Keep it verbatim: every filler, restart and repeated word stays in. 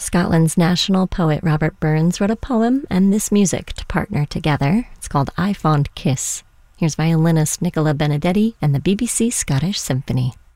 Scotland's national poet Robert Burns wrote a poem and this music to partner together. It's called I Fond Kiss. Here's violinist Nicola Benedetti and the B B C Scottish Symphony.